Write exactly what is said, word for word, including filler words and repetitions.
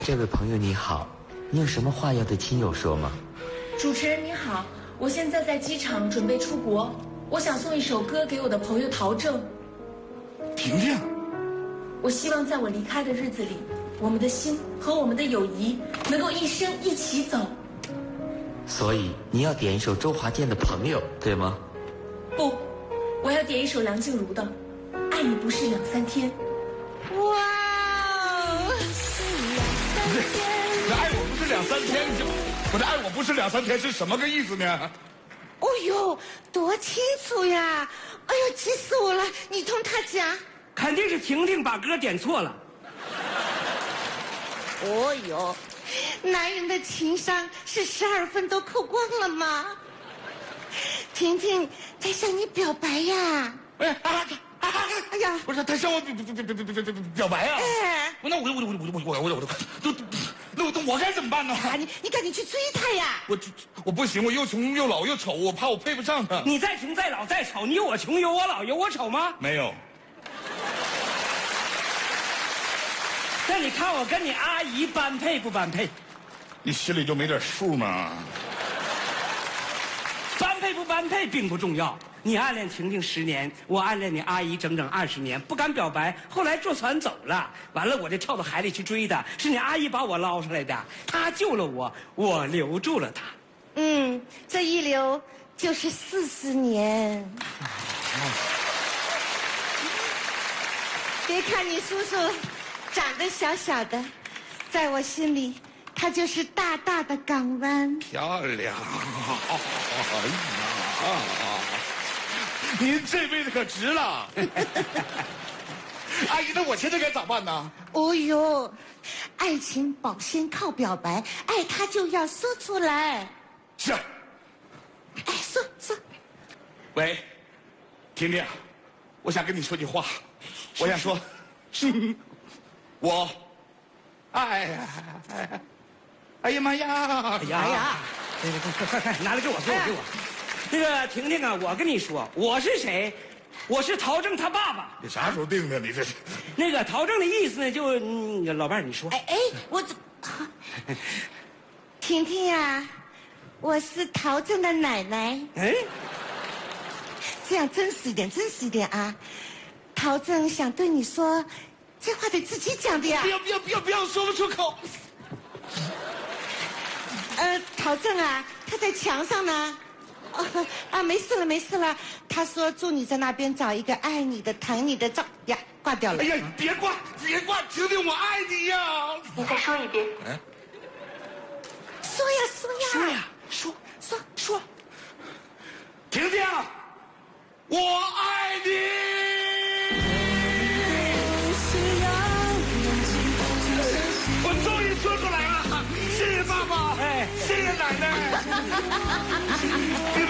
这位朋友你好，你有什么话要对亲友说吗？ 主持人你好，我现在在机场准备出国，我想送一首歌给我的朋友陶正。 婷婷， 我希望在我离开的日子里，我们的心和我们的友谊能够一生一起走。 所以你要点一首周华健的《朋友》，对吗？ 不，我要点一首梁静茹的《爱你不是两三天》。 哇！ 这爱我不是两三天，这我这爱我不是两三天是什么个意思呢？ 哦呦，多清楚呀！哎呦，急死我了！你同他讲。 肯定是婷婷把歌点错了。 哦呦，男人的情商是十二分都扣光了吗？婷婷在向你表白呀！ 哎呀啊啊啊！ 哎呀， 不是他向我表表表表表表表白啊！ 哎， 那我我我我我我我我都那我我该怎么办呢？ 啊，你你赶紧去追他呀！ 我我不行，我又穷又老又丑，我怕我配不上他。 你再穷再老再丑，你有我穷有我老有我丑吗？ 没有。 那你看我跟你阿姨般配不般配？ 你心里就没点数吗？ 般配不般配并不重要。你暗恋婷婷十年，我暗恋你阿姨整整二十年，不敢表白，后来坐船走了。完了，我就跳到海里去追她，是你阿姨把我捞上来的，她救了我，我留住了她。 嗯，这一留就是四十年。别看你叔叔长得小小的，在我心里，他就是大大的港湾。 漂亮！哎呀，您这辈子可值了。阿姨，那我现在该咋办呢？ 哦呦，爱情保鲜靠表白，爱他就要说出来。 是。 哎，说说。 喂，婷婷，我想跟你说句话，我想说，我，哎呀，哎呀妈呀！ 哎呀，哎呀，快快快，拿来给我，给我，给我。那个婷婷啊，我跟你说，我是谁？我是陶正他爸爸。 你啥时候定的？你这是？ 那个陶正的意思呢，就嗯，老伴儿你说。 哎哎，我怎？婷婷呀，我是陶正的奶奶。 哎， 这样真实一点，真实一点啊！陶正想对你说，这话得自己讲的呀。 不要不要不要不要说不出口。 呃，陶正啊，他在墙上呢。哦啊，没事了没事了。他说祝你在那边找一个爱你的、疼你的照呀，挂掉了。 哎呀，别挂别挂，婷婷，我爱你呀！ 你再说一遍。 嗯。 说呀说呀。 说呀说说说。 婷婷，我爱你。我终于说出来了，谢谢爸爸，哎，谢谢奶奶。